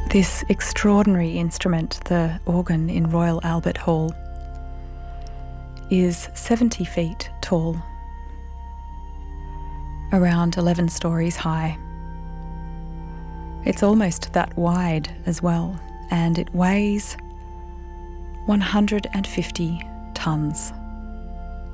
This extraordinary instrument, the organ in Royal Albert Hall, is 70 feet tall, around 11 stories high. It's almost that wide as well, and it weighs 150 tonnes.